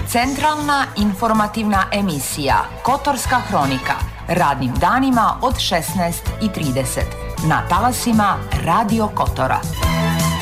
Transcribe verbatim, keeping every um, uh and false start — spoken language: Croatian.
Centralna informativna emisija Kotorska hronika. Radnim danima od šesnaest i trideset na talasima Radio Kotora.